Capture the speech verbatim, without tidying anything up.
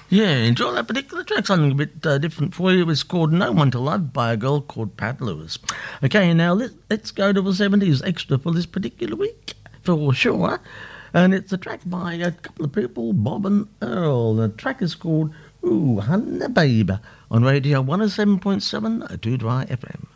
Yeah, enjoy that particular track. Something a bit uh, different for you. It's called No One to Love by a girl called Pat Lewis. Okay, now let, let's go to the seventies extra for this particular week, for sure. And it's a track by a couple of people, Bob and Earl. The track is called Ooh, Honey Babe on Radio one oh seven point seven Two Dry F M.